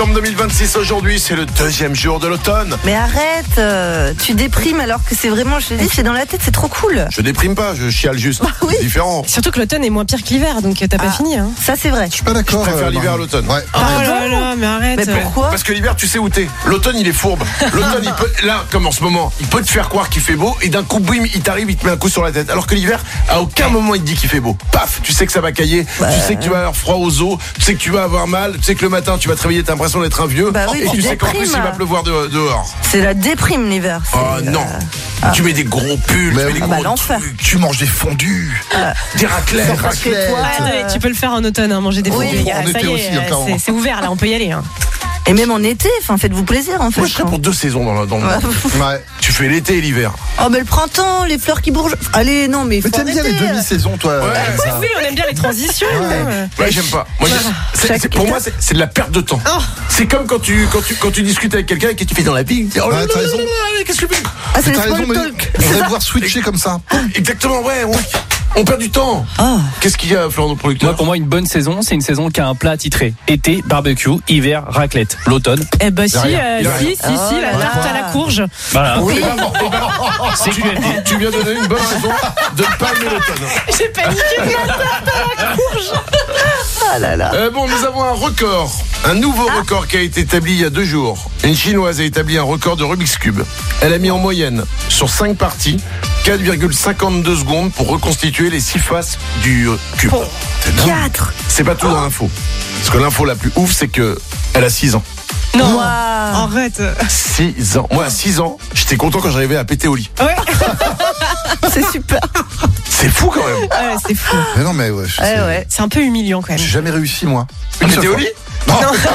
En 2026 aujourd'hui, c'est le deuxième jour de l'automne. Mais arrête, tu déprimes alors que c'est vraiment, je te dis, c'est dans la tête, c'est trop cool. Je déprime pas, je chiale juste. Oui. C'est différent. Surtout que l'automne est moins pire que l'hiver, donc t'as pas fini. Hein. Ça c'est vrai. Je suis pas d'accord. Je préfère l'hiver à l'automne. Ouais. Oh là là, mais arrête. Mais pourquoi? Parce que l'hiver, tu sais où t'es. L'automne, il est fourbe. L'automne, il peut, là, comme en ce moment, il peut te faire croire qu'il fait beau et d'un coup, bim, il t'arrive, il te met un coup sur la tête. Alors que l'hiver, à aucun moment, il te dit qu'il fait beau. Paf, tu sais que ça va cailler, tu sais que tu vas avoir froid aux os, tu sais que tu vas avoir mal, tu sais que le matin, tu vas te réveiller, t'as l'impression d'être un vieux. Bah oui, et tu sais qu'en plus, déprimes. il va pleuvoir dehors. C'est la déprime l'hiver. Oh non. Tu mets des gros pulls, Mais tu mets des oui. gros l'enfer. trucs, Tu manges des fondus. des raclettes. Parce que toi, Attendez, tu peux le faire en automne, hein, manger des Oui, fondus, les gars. en Ça été y aussi, est, encore. c'est ouvert là, on peut y aller. Hein. et même en été, faites-vous plaisir en fait. Moi, je serais pour 2 saisons dans le monde. Ouais. Tu fais l'été et l'hiver. Oh mais le printemps, les fleurs qui bourgeonnent. Allez, non mais faut Mais t'aimes bien les arrêter. demi-saisons, toi. Elsa. Oui, on aime bien les transitions. hein. Ouais, j'aime pas. Moi, pour moi, c'est de la perte de temps. Oh. C'est comme quand tu discutes avec quelqu'un et que tu fais dans la vie. Oh là Ouais, là t'as là raison. là là, qu'est-ce que tu fais? Ah c'est Mais le t'as raison, small mais talk. on va devoir switcher comme ça. Exactement, ouais. On perd du temps. Qu'est-ce qu'il y a, Florent, nos producteurs? Moi, pour moi, une bonne saison, c'est une saison qui a un plat attitré. Été, barbecue, hiver, raclette. L'automne, Eh bah si, rien. Il y a si, rien. la tarte à la courge. voilà. Oui. C'est QFD. Tu viens de donner une bonne raison de ne pas aimer l'automne. J'ai paniqué. Ah là là. Bon, nous avons un record. Un nouveau record qui a été établi il y a 2 jours. Une Chinoise a établi un record de Rubik's Cube. Elle a mis en moyenne, sur 5 parties, 4,52 secondes pour reconstituer les 6 faces du cube. C'est dingue. 4. C'est pas tout dans l'info. Parce que l'info la plus ouf, c'est que elle a 6 ans. Non, Wow. arrête. 6 ans. Moi, à 6 ans, j'étais content quand j'arrivais à péter au lit. Ouais, C'est super. C'est fou quand même. ouais c'est fou. Mais non, mais ouais. Ouais. C'est un peu humiliant quand même. J'ai jamais réussi, moi. Péter au lit? Non.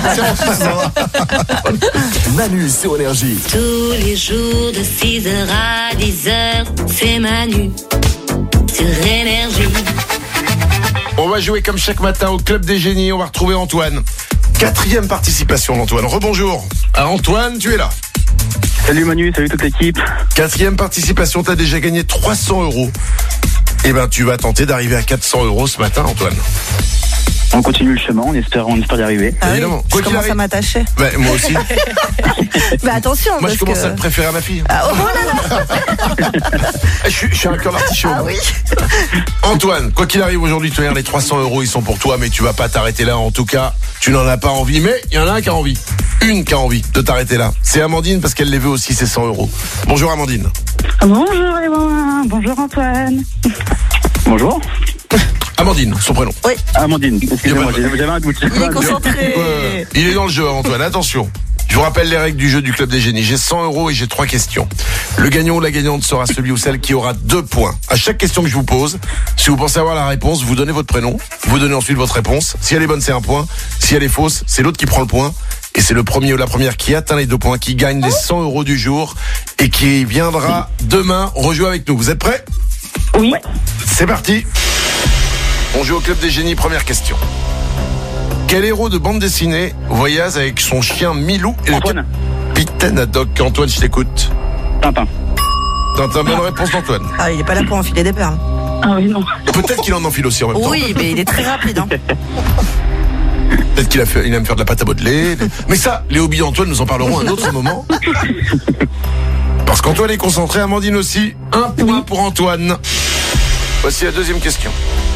Manu sur Énergie. Tous les jours de 6h à 10h, c'est Manu sur Énergie. On va jouer comme chaque matin au Club des Génies. On va retrouver Antoine. 4e participation d'Antoine. Rebonjour. Ah, Antoine, tu es là. Salut Manu, salut toute l'équipe. 4e participation, t'as déjà gagné 300 €. Eh ben, tu vas tenter d'arriver à 400 € ce matin, Antoine. On continue le chemin, on espère d'y arriver. Ah oui, Évidemment. je Quoi qu'il commence arrive. à m'attacher. Ben, moi aussi. Mais attention, Moi, parce je commence que... à te préférer à ma fille. Ah, oh là là. Je suis un cœur d'artichaut. Ah moi. oui. Antoine, quoi qu'il arrive aujourd'hui, tu regardes les 300 €, ils sont pour toi, mais tu vas pas t'arrêter là. En tout cas, tu n'en as pas envie. Mais il y en a un qui a envie. Une qui a envie de t'arrêter là. C'est Amandine parce qu'elle les veut aussi, ces 100 €. Bonjour Amandine. Bonjour Evan, bonjour Antoine. Bonjour. Amandine, son prénom. Amandine, excusez-moi, j'avais un doute. Il est concentré. Il est dans le jeu, Antoine. Attention. Je vous rappelle les règles du jeu du Club des Génies. J'ai 100 € et j'ai 3 questions. Le gagnant ou la gagnante sera celui ou celle qui aura 2 points. À chaque question que je vous pose, si vous pensez avoir la réponse, vous donnez votre prénom, vous donnez ensuite votre réponse. Si elle est bonne, c'est 1 point. Si elle est fausse, c'est l'autre qui prend le point. Et c'est le premier ou la première qui atteint les 2 points, qui gagne les 100 € du jour et qui viendra demain rejouer avec nous. Vous êtes prêts? Oui. C'est parti. On joue au Club des Génies, première question. Quel héros de bande dessinée voyage avec son chien Milou et Antoine. le capitaine Haddock? Antoine, je t'écoute. Tintin. Tintin, bonne réponse d'Antoine. Ah, il est pas là pour enfiler des perles. Ah oui, non. Peut-être qu'il en enfile aussi en même temps. Oui, mais il est très rapide. Hein. Peut-être il aime faire de la pâte à modeler. Mais ça, les hobbies d'Antoine, nous en parlerons à un autre moment. Parce qu'Antoine est concentré, Amandine aussi. 1 point pour Antoine. Voici la deuxième question.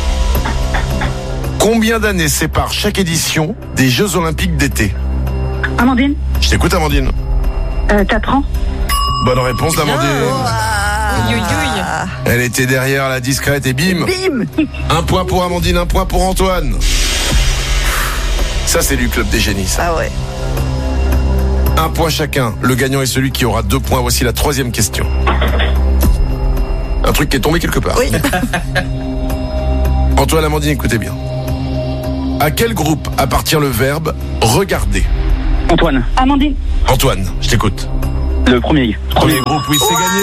Combien d'années séparent chaque édition des Jeux Olympiques d'été? Amandine, Je t'écoute, Amandine. 4 ans. Bonne réponse d'Amandine. Youi, youi. Elle était derrière la discrète et bim. Bim. 1 point pour Amandine, 1 point pour Antoine. Ça, c'est du Club des Génies, ça. Ah ouais. 1 point chacun. Le gagnant est celui qui aura 2 points. Voici la 3e question. Un truc qui est tombé quelque part. Oui. Antoine, Amandine, écoutez bien. À quel groupe appartient le verbe regarder? Antoine, Amandine, Antoine, je t'écoute. le premier. Premier groupe, oui, c'est gagné.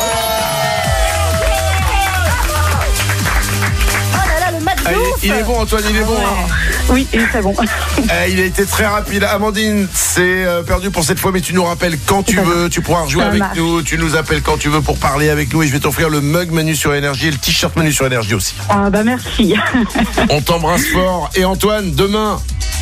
Oh là là, le match de Allez, ouf. il est bon, Antoine, il est bon. Hein. oui, c'est bon. Il a été très rapide. Amandine, c'est perdu pour cette fois, mais tu nous rappelles quand tu veux. Tu pourras rejouer Ça avec marche. nous. Tu nous appelles quand tu veux pour parler avec nous. Et je vais t'offrir le mug Manu sur Énergie et le t-shirt Manu sur Énergie aussi. Ah bah merci. On t'embrasse fort. Et Antoine, demain,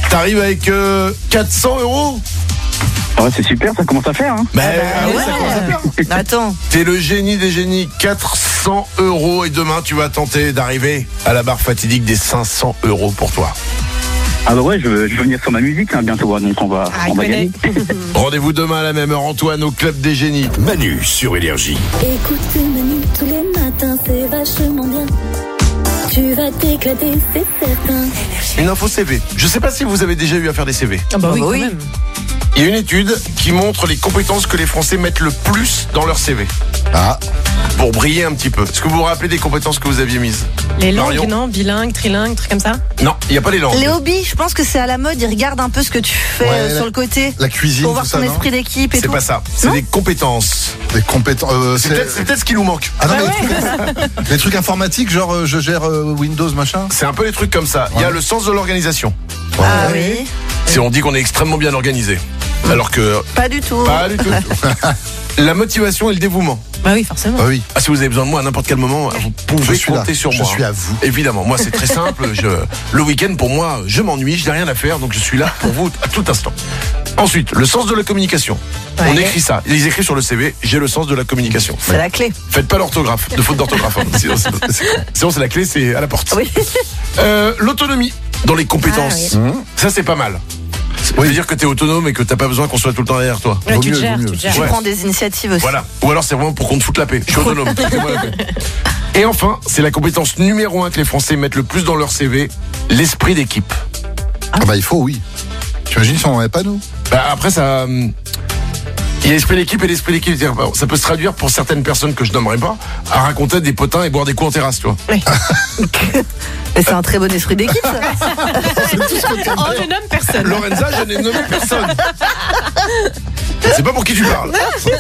T'arrives avec 400 euros. Ah ouais, c'est super, ça commence à faire. Hein. Bah, ouais. ça commence à faire. Attends. T'es le génie des génies, 400 euros. Et demain, tu vas tenter d'arriver à la barre fatidique des 500 euros pour toi. Ah bah ouais, je veux venir sur ma musique bientôt, donc on va gagner. Rendez-vous demain à la même heure, Antoine, au Club des Génies. Manu sur Énergie. Écoute Manu tous les matins, c'est vachement bien. Tu vas t'éclater, c'est certain. Une info CV. Je sais pas si vous avez déjà eu à faire des CV. Ah bah oui, Ah bah quand oui. même. Il y a une étude qui montre les compétences que les Français mettent le plus dans leur CV. Ah, Pour briller un petit peu. Est-ce que vous vous rappelez des compétences que vous aviez mises? Les langues, Marion. non? Bilingue, trilingue, trucs comme ça? Non, il n'y a pas les langues. Les hobbies, je pense que c'est à la mode. Ils regardent un peu ce que tu fais Ouais, sur le côté. la cuisine, Pour voir tout ça, ton non? esprit d'équipe et C'est tout. pas ça. C'est Non des compétences. des compétences. C'est peut-être ce qui nous manque. Ah non, Bah mais les trucs informatiques, genre je gère Windows, machin. C'est un peu les trucs comme ça. Il y a Ouais. le sens de l'organisation. Ah oui. Si on dit qu'on est extrêmement bien organisé. Alors que Pas du tout. pas du tout. La motivation et le dévouement. Bah oui, forcément. Ah oui, Ah, si vous avez besoin de moi à n'importe quel moment, vous je pouvez suis là. compter sur Je moi. suis à vous. Évidemment, moi c'est très simple. Le week-end pour moi, je m'ennuie, je n'ai rien à faire, donc je suis là pour vous à tout instant. Ensuite, le sens de la communication. On Ouais. écrit ça. Ils écrivent sur le CV, j'ai le sens de la communication. C'est la clé. Faites pas l'orthographe, de faute d'orthographe. Hein. Sinon, c'est la clé, c'est à la porte. Oui. L'autonomie dans les compétences. Ça c'est pas mal. Ça veut dire que tu es autonome et que t'as pas besoin qu'on soit tout le temps derrière toi. Ouais, Vaut tu te mieux, gères, vaut mieux. tu te gères. Tu Ouais. prends des initiatives aussi. Voilà. Ou alors c'est vraiment pour qu'on te foute la paix. Je suis autonome. Foutez-moi la paix. Et enfin, c'est la compétence numéro 1 que les Français mettent le plus dans leur CV, l'esprit d'équipe. Ah bah il faut, oui. Tu imagines si on n'en avait pas, nous? Bah, après ça... il y a l'esprit d'équipe et l'esprit d'équipe. C'est-à-dire, bah, ça peut se traduire pour certaines personnes que je nommerai pas à raconter des potins et boire des coups en terrasse, tu vois. Et c'est un très bon esprit d'équipe, ça. Oh, je nomme personne. Lorenza, je n'ai nommé personne. C'est pas pour qui tu parles.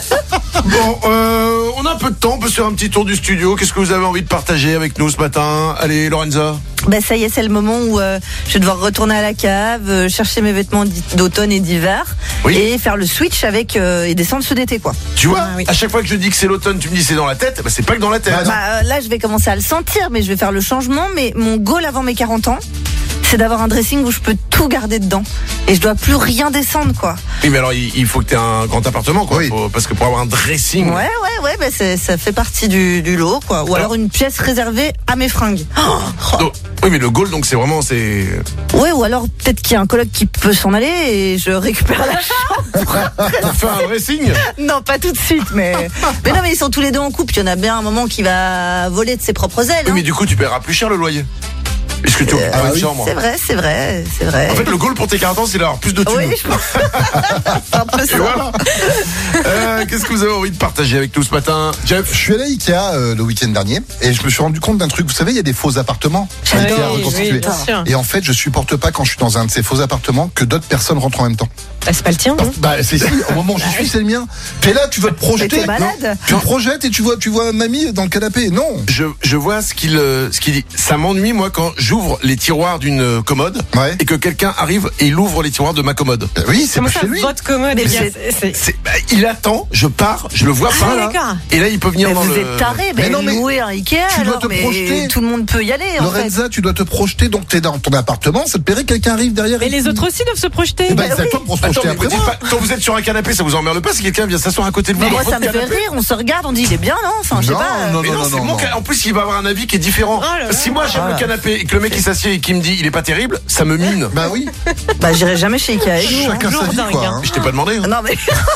Bon, on a un peu de temps, on peut se faire un petit tour du studio. Qu'est-ce que vous avez envie de partager avec nous ce matin? Allez, Lorenza. Ben ça y est, c'est le moment où je vais devoir retourner à la cave, chercher mes vêtements d'automne et d'hiver, Oui. et faire le switch avec et descendre ceux d'été, quoi. Tu vois, Ah oui. à chaque fois que je dis que c'est l'automne, tu me dis c'est dans la tête. Bah, c'est pas que dans la tête. Là, je vais commencer à le sentir, mais je vais faire le changement. Mais mon goal avant mes 40 ans, c'est d'avoir un dressing où je peux tout garder dedans. Et je dois plus rien descendre, quoi. Oui, mais alors il faut que tu aies un grand appartement, quoi. Oui. Parce que pour avoir un dressing. Ouais, ben ça fait partie du lot, quoi. Ou alors une pièce réservée à mes fringues. Donc, oui, mais le goal, donc c'est vraiment, c'est. Ouais, ou alors peut-être qu'il y a un coloc qui peut s'en aller et je récupère la chambre. Pour faire un dressing. Non, pas tout de suite, mais non, mais ils sont tous les deux en couple. Il y en a bien un moment qui va voler de ses propres ailes. Oui, hein. mais du coup, tu paieras plus cher le loyer. Puisque tu occupes une chambre. C'est vrai. En fait, le goal pour tes 40 ans, c'est d'avoir plus de thunes. Oui, je pense. C'est un peu Et ça. voilà. Qu'est-ce que vous avez envie de partager avec nous ce matin, Jeff? Je suis allé à Ikea le week-end dernier et je me suis rendu compte d'un truc. Vous savez, il y a des faux appartements à Oui, Ikea oui, reconstitués. bien sûr. Et en fait, je supporte pas quand je suis dans un de ces faux appartements que d'autres personnes rentrent en même temps. Bah, c'est pas le tien, hein. Bah c'est si, au moment où j'y suis, c'est le mien. T'es là, tu veux te projeter. Mais t'es malade. Non. Tu te projettes et tu vois mamie dans le canapé. Non. Je vois ce qu'il dit. Ça m'ennuie, moi, quand j'ouvre les tiroirs d'une commode Ouais. et que quelqu'un arrive et il ouvre les tiroirs de ma commode. Oui, c'est Comment pas ça, chez lui. votre commode? Mais eh bien, Il attend, je pars, je le vois pas. Ah, là. d'accord. Et là, il peut venir Mais dans vous le. êtes tarés, Mais non, mais louer un Ikea tu dois alors, te mais projeter. tout le monde peut y aller en fait. Lorenza, tu dois te projeter, donc t'es dans ton appartement, ça te plairait que quelqu'un arrive derrière. Mais les autres aussi doivent se projeter. Eh ben, c'est à toi de se Attends, projeter mais vous après dites moi. pas, quand vous êtes sur un canapé, ça vous emmerde pas si quelqu'un vient s'asseoir à côté de vous Mais dans moi votre ça me fait canapé? rire, on se regarde, on dit il est bien, non? Enfin, je sais Non, pas. non, Mais non, c'est mon ca- En plus, il va avoir un avis qui est différent. Oh là là. Si moi j'aime le canapé et que le mec il s'assied et qui me dit il est pas terrible, ça me mine. Bah oui, Bah j'irai jamais chez Ikea avec vous. chacun sa vie dingue, quoi. hein. hein. Je t'ai pas demandé. Hein. Non mais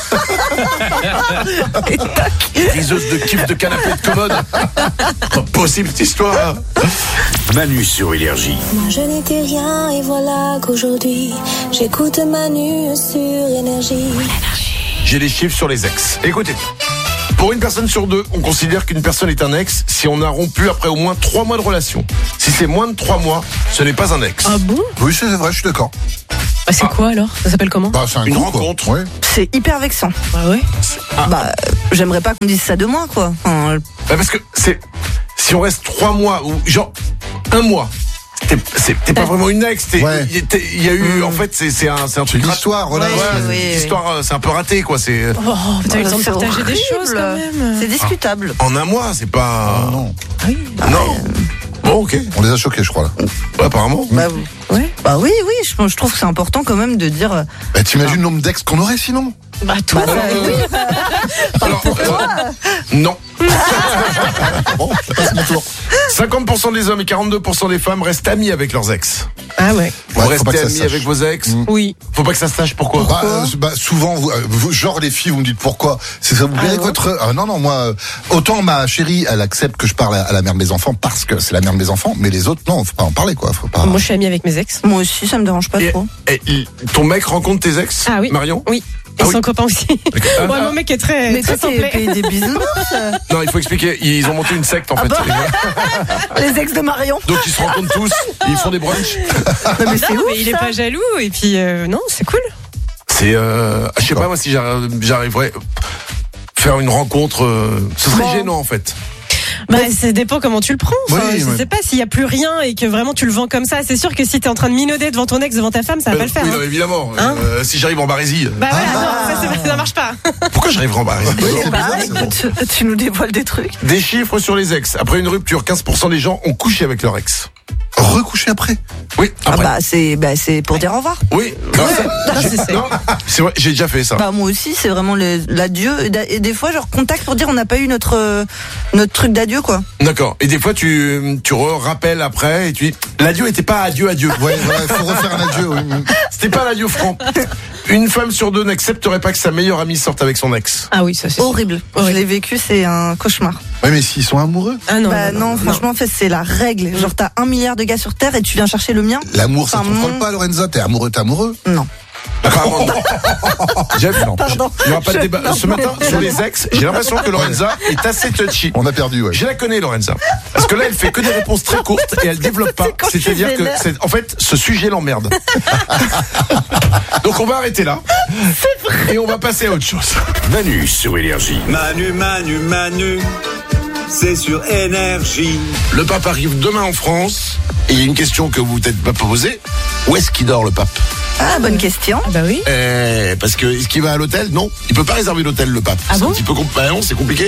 Riseuse de kiff de canapé de commode. Pas possible cette histoire. Manu sur Énergie. Moi je n'étais rien et voilà qu'aujourd'hui j'écoute Manu sur Énergie. J'ai les chiffres sur les ex. Écoutez. Pour une personne sur deux, on considère qu'une personne est un ex si on a rompu après au moins 3 mois de relation. Si c'est moins de 3 mois, ce n'est pas un ex. Ah bon? Oui, c'est vrai, je suis d'accord. Bah, c'est quoi alors? Ça s'appelle comment? Bah, c'est un Une coup, quoi. rencontre. Ouais. c'est hyper vexant. Bah ouais. Bah j'aimerais pas qu'on dise ça de moi quoi. Enfin, Bah, parce que c'est si on reste 3 mois ou genre 1 mois, t'es pas vraiment une ex. Ouais. Il y a eu en fait c'est un C'est truc une histoire, voilà. Ouais, oui. L'histoire c'est un peu raté quoi. C'est Oh, t'as eu le temps de c'est partager des horrible. choses quand même. C'est discutable. en 1 mois, c'est pas. Non. Oui. Non. Bon, ok. On les a choqués, je crois, là. Ouais, apparemment. Bah, Ouais. bah oui, je trouve que c'est important quand même de dire. Bah, t'imagines le nombre d'ex qu'on aurait sinon? Bah, toi. Alors, non. Bon, c'est mon tour. 50% des hommes et 42% des femmes restent amis avec leurs ex. Ah ouais. Vous Ouais, faut pas restez que ça se amis sache. avec vos ex. Oui. Faut pas que ça se sache, pourquoi? Souvent, genre les filles, vous me dites pourquoi. C'est ça, vous verrez que votre. Non, moi, autant ma chérie, elle accepte que je parle à la mère de mes enfants parce que c'est la mère de mes enfants, mais les autres, non, faut pas en parler, quoi. Faut pas. Moi, je suis amie avec mes ex. Moi aussi, ça me dérange pas trop. Et ton mec rencontre tes ex? Ah oui. Marion? Oui. Et Ah oui. son copain aussi. Ah, Ouais, mon mec est très, Mais très toi, simple. t'es des bisounours. Non, il faut expliquer. Ils ont monté une secte, en fait. Les ex de Marion. Donc, ils se rencontrent tous, et ils font des brunchs. Non, mais c'est Non, ouf, mais il est ça. pas jaloux. Et puis, non, c'est cool. C'est, je sais pas, moi, si j'arriverais faire une rencontre, ce serait gênant, en fait. Bah, ça dépend comment tu le prends. Enfin, Oui, je ouais. sais pas s'il y a plus rien et que vraiment tu le vends comme ça. C'est sûr que si t'es en train de minauder devant ton ex, devant ta femme, ça va pas le faire. Oui, hein. non, évidemment. Hein Si j'arrive en Barésie. Bah ouais, non, ça marche pas. Pourquoi j'arriverai en Barésie? Tu nous dévoiles des trucs. Des chiffres sur les ex. Après une rupture, 15% des gens ont couché avec leur ex. Recoucher après. Oui, après. C'est pour dire au revoir. Oui. Non, c'est vrai, j'ai déjà fait ça. Bah moi aussi, c'est vraiment l'adieu. Et des fois, je recontacte pour dire on n'a pas eu notre truc d'adieu, quoi. D'accord. Et des fois, tu rappelles après et tu dis, l'adieu était pas adieu. Ouais, faut refaire un adieu. Oui. C'était pas l'adieu franc. Une femme sur deux n'accepterait pas que sa meilleure amie sorte avec son ex. Ah oui, ça c'est Horrible. Je l'ai vécu, c'est un cauchemar. Ouais, mais s'ils sont amoureux. Ah non. Bah non, franchement, en fait, c'est la règle. Genre, t'as 1 milliard de gars sur Terre et tu viens chercher le mien. L'amour, ça Enfin, contrôle pas, Lorenza. T'es amoureux. Non. Apparemment. Jeff, non. Pardon. Il n'y aura pas de débat. Ce matin, sur les ex, j'ai l'impression que Lorenza est assez touchy. On a perdu, ouais. Je la connais, Lorenza. Parce que là, elle fait que des réponses très courtes et elle développe pas. quand je C'est-à-dire suis que, vénère. en fait, ce sujet l'emmerde. Donc, on va arrêter là. C'est vrai. Et on va passer à autre chose. Manu sur Énergie. Manu, c'est sur Énergie. Le pape arrive demain en France. Et il y a une question que vous peut-être pas posée. Où est-ce qu'il dort, le pape? Ah, bonne question. Ah bah oui. Parce que, est-ce qu'il va à l'hôtel? Non. Il peut pas réserver l'hôtel, le pape. Ah C'est bon un petit peu non, c'est compliqué.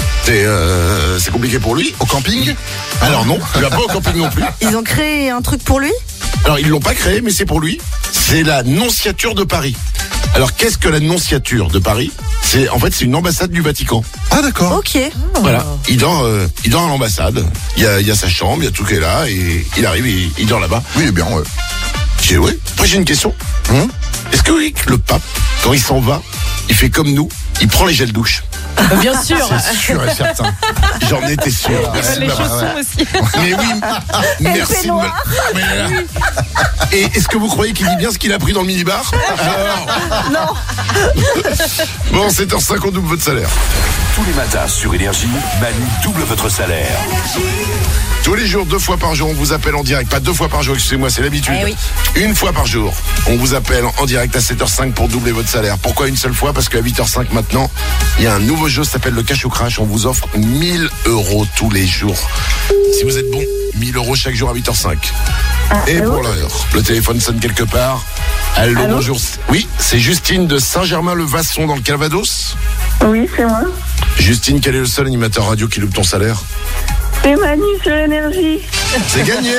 C'est compliqué pour lui. Au camping. Alors non, il va pas au camping non plus. Ils ont créé un truc pour lui? Alors, ils l'ont pas créé, mais c'est pour lui. C'est la nonciature de Paris. Alors, qu'est-ce que la nonciature de Paris? C'est une ambassade du Vatican. Ah, d'accord. Ok. Voilà. Il dort à l'ambassade. Il y a sa chambre, il y a tout qui est là, et il arrive, il dort là-bas. Oui, bien, ouais. Après, j'ai une question. Est-ce que oui, le pape, quand il s'en va, il fait comme nous, il prend les gels douche? Bien sûr. C'est sûr et certain. J'en étais sûr. Merci Les de m'avoir- chaussons aussi. Mais oui, merci de me... Mais là- Et est-ce que vous croyez qu'il dit bien ce qu'il a pris dans le minibar? Alors Non. Bon, 7h05, on double votre salaire. Tous les matins sur Énergie, Manu double votre salaire. Tous les jours, 2 fois par jour, on vous appelle en direct. Pas 2 fois par jour, excusez-moi, c'est l'habitude. Eh oui. 1 fois par jour, on vous appelle en direct à 7h05 pour doubler votre salaire. Pourquoi une seule fois? Parce qu'à 8h05 maintenant, il y a un nouveau jeu, ça s'appelle le Cash ou Crash. On vous offre 1 000 € tous les jours. Si vous êtes bon, 1 000 € chaque jour à 8h05. Et pour l'heure, le téléphone sonne quelque part. Allô, bonjour. Oui, c'est Justine de Saint-Germain-le-Vasson dans le Calvados. Oui, c'est moi. Justine, quel est le seul animateur radio qui loupe ton salaire? C'est Manu sur Énergie. C'est gagné.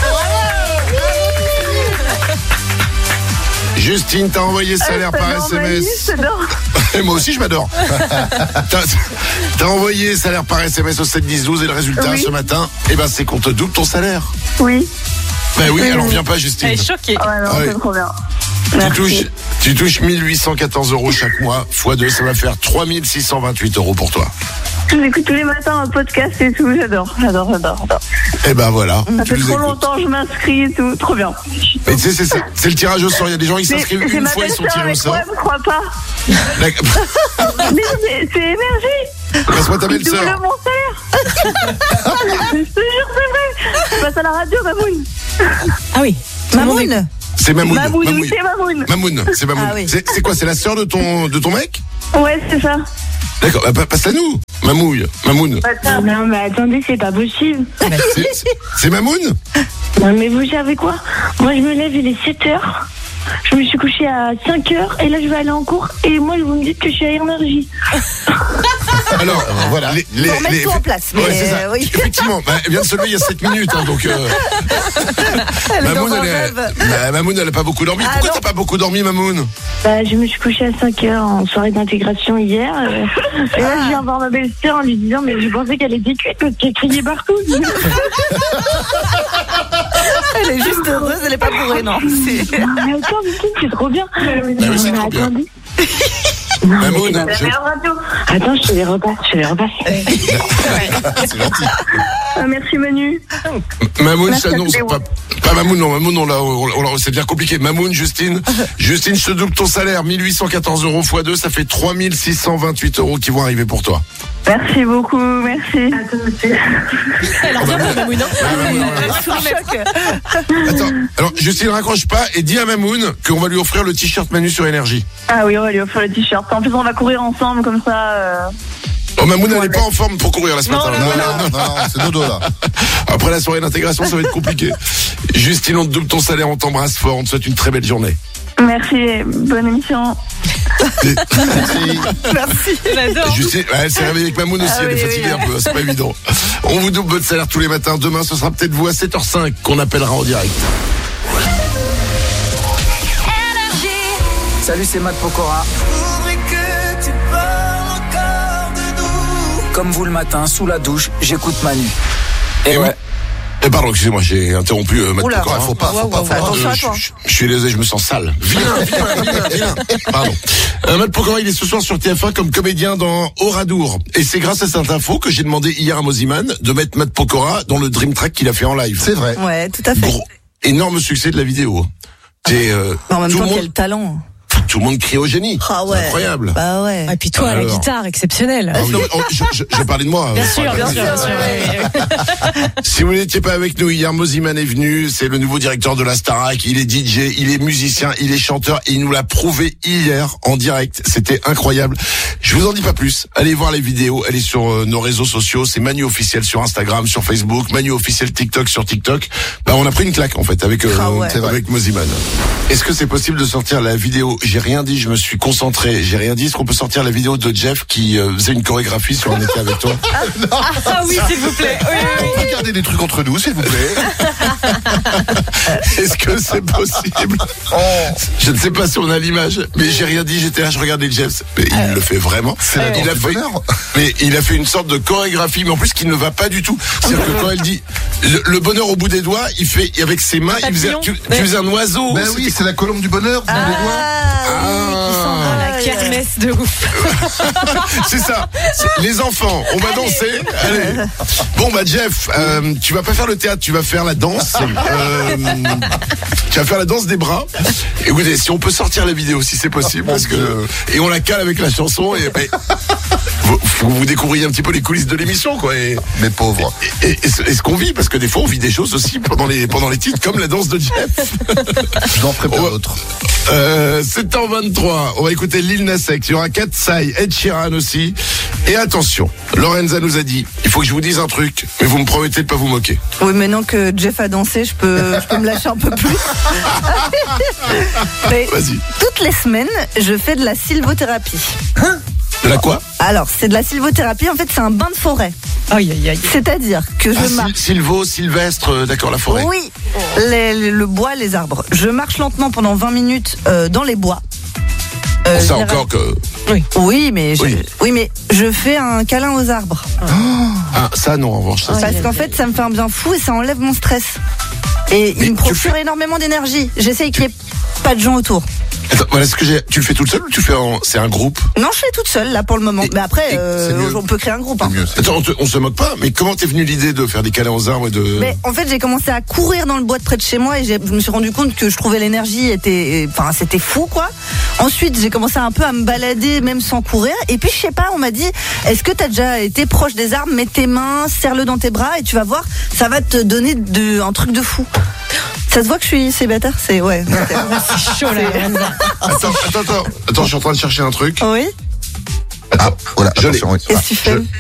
Justine, t'as envoyé salaire par SMS. J'adore. Et moi aussi, je m'adore. T'as envoyé salaire par SMS au 7-10-12 et le résultat Oui. ce matin, c'est qu'on te double ton salaire. Oui. Ben oui, Oui, alors oui. viens pas, Justine. Elle est choquée. Ah ouais, non, Ah oui. c'est trop bien. Tu touches 1 814 € chaque mois, x2, ça va faire 3 628 € pour toi. Je vous écoute tous les matins un podcast et tout. J'adore. Et ben voilà. Ça tu fait nous trop écoutes. longtemps que je m'inscris et tout. Trop bien. Mais tu sais, c'est le tirage au sort. Il y a des gens qui Mais s'inscrivent c'est une ma fois, ils sont belle-sœur tirés au avec sort. moi, elle me croit pas. Mais c'est Énergie. Passe-moi ta Il double belle-sœur. mon salaire. Je te jure, c'est vrai. Je passe à la radio, Mamoun. Ah oui. Mamoun. C'est Mamoun. Mamoun, oui, Mamoun. c'est Mamoun. Mamoun, c'est Mamoun. Ah oui. C'est quoi? C'est la sœur de ton mec? Ouais, c'est ça. D'accord, passe à nous. Mamoun. Non, mais attendez, c'est pas possible. C'est Mamoun? Non, mais vous savez quoi? Moi, je me lève, il est 7h. Je me suis couchée à 5h et là, je vais aller en cours. Et moi, vous me dites que je suis à Énergie. Alors, voilà. Pour remettre tout en place. Mais ouais, c'est ça. oui. Effectivement, elle vient de se lever il y a 7 minutes, hein, donc. Mamoun, elle a pas beaucoup dormi. Pourquoi t'as pas beaucoup dormi, Mamoun? Je me suis couchée à 5h en soirée d'intégration hier. Et là, je viens voir ma belle-sœur en lui disant, mais je pensais qu'elle était cuite parce qu'elle criait partout. Elle est juste heureuse, elle est pas bourrée, non. Mais attends, c'est trop bien. C'est trop bien. Mamoun, Attends, je te les repasse. C'est gentil. Merci Manu. Mamoun, ça non, pas Mamoun, non, Mamoun, c'est bien compliqué. Mamoun, Justine, je te double ton salaire, 1814 € x 2, ça fait 3628 € qui vont arriver pour toi. Merci beaucoup, merci. Elle revient pas, Mamoun, Sous le choc. Attends, alors Justine, raccroche pas et dis à Mamoun qu'on va lui offrir le t-shirt Manu sur Énergie. Ah oui, on va lui offrir le t-shirt. En plus, on va courir ensemble comme ça. Oh, Mamoun, elle n'est pas en forme pour courir là ce matin. Non, c'est dodo là. Après la soirée d'intégration, ça va être compliqué. Justine, on te double ton salaire, on t'embrasse fort, on te souhaite une très belle journée. Merci, bonne émission. Merci. J'adore. Justine, elle s'est réveillée avec Mamoun aussi, elle est fatiguée un peu, c'est pas évident. On vous double votre salaire tous les matins. Demain, ce sera peut-être vous à 7h05 qu'on appellera en direct. Salut, c'est Matt Pokora. Comme vous le matin, sous la douche, j'écoute Manu. Et ouais. Et pardon, excusez-moi, j'ai interrompu Matt Pokora. Faut pas. Attention à toi. Je suis désolé, je me sens sale. Viens. Pardon. Matt Pokora, il est ce soir sur TF1 comme comédien dans Oradour. Et c'est grâce à cette info que j'ai demandé hier à Moziman de mettre Matt Pokora dans le Dream Track qu'il a fait en live. C'est vrai. Ouais, tout à fait. Gros, énorme succès de la vidéo. C'est, En même tout temps, le monde, quel talent. tout le monde crie au génie. Ah ouais. C'est incroyable. Bah ouais. Et puis toi, la Alors. guitare, exceptionnelle. Ah oui, non, je parlais de moi. Bien sûr. Si vous n'étiez pas avec nous hier, Moziman est venu, c'est le nouveau directeur de la Starac, il est DJ, il est musicien, il est chanteur, et il nous l'a prouvé hier en direct, c'était incroyable. Je vous en dis pas plus, allez voir les vidéos, elle est sur nos réseaux sociaux, c'est Manu officiel sur Instagram, sur Facebook, Manu officiel TikTok sur TikTok. Bah on a pris une claque en fait avec avec Moziman. Est-ce que c'est possible de sortir la vidéo? J'ai rien dit, je me suis concentré, j'ai rien dit. Est-ce qu'on peut sortir la vidéo de Jeff qui faisait une chorégraphie sur Un été avec toi? Ah oui, s'il vous plaît. Oui. Regardez des trucs entre nous, s'il vous plaît. Est-ce que c'est possible? Je ne sais pas si on a l'image, mais j'ai rien dit, j'étais là, je regardais Jeff. Mais il le fait vraiment. C'est la danse du bonheur. Mais il a fait une sorte de chorégraphie, mais en plus qui ne va pas du tout. C'est-à-dire que quand elle dit le bonheur au bout des doigts, il fait avec ses mains, il faisait, tu faisais un oiseau. Ben oui, c'est la colombe du bonheur. Dans les doigts. La kermesse de ouf. C'est ça. Les enfants, on va danser. Allez. Bon bah Jeff, tu vas pas faire le théâtre, tu vas faire la danse. Tu vas faire la danse des bras. Écoutez, si on peut sortir la vidéo, si c'est possible, parce que et on la cale avec la chanson et vous découvriez un petit peu les coulisses de l'émission, quoi. Mais pauvres. Et ce qu'on vit, parce que des fois on vit des choses aussi pendant les titres, comme la danse de Jeff. Je n'en ferai pas d'autres. 7h23, on va écouter Lil Nas X, il y aura Katsai, Ed Sheeran aussi. Et attention, Lorenza nous a dit, il faut que je vous dise un truc, mais vous me promettez de pas vous moquer. Oui, maintenant que Jeff a dansé, je peux me lâcher un peu plus. Vas-y. Toutes les semaines, je fais de la sylvothérapie. De la quoi? Alors, c'est de la sylvothérapie, en fait, c'est un bain de forêt. Aïe, aïe, aïe. C'est-à-dire que je marche. Sylvestre, d'accord, la forêt. Oui, le bois, les arbres. Je marche lentement pendant 20 minutes dans les bois. Ça encore que... Oui, mais je fais un câlin aux arbres. Ah, ça non, en revanche. Parce qu'en fait, ça me fait un bien fou et ça enlève mon stress. Et il me procure énormément d'énergie. J'essaye qu'il n'y ait pas de gens autour. Attends, voilà ce que j'ai. Tu le fais toute seule ou tu fais c'est un groupe? Non, je fais toute seule là pour le moment. Mais après, on peut créer un groupe. Hein. Attends, on se moque pas. Mais comment t'es venue l'idée de faire des câlins aux arbres et de... Mais en fait, j'ai commencé à courir dans le bois de près de chez moi et je me suis rendu compte que je trouvais l'énergie c'était fou quoi. Ensuite, j'ai commencé un peu à me balader même sans courir. Et puis je sais pas, on m'a dit, est-ce que t'as déjà été proche des arbres? Mets tes mains, serre-le dans tes bras et tu vas voir, ça va te donner un truc de fou. Ça se voit que je suis célibataire, c'est ouais. C'est chaud là. Attends, je suis en train de chercher un truc. Oui. Attends, voilà. je l'ai. Attention, oui. Qu'est-ce que tu fais?